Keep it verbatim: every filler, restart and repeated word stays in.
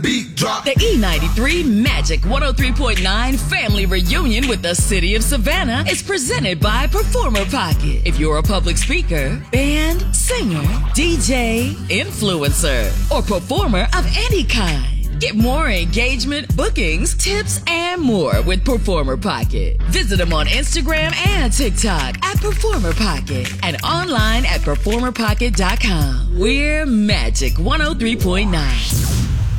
beat drop. The E ninety-three Magic one oh three point nine Family Reunion with the City of Savannah is presented by Performer Pocket. If you're a public speaker, band, singer, D J, influencer, or performer of any kind, get more engagement, bookings, tips, and more with Performer Pocket. Visit them on Instagram and TikTok at Performer Pocket and online at performer pocket dot com. We're Magic one oh three point nine.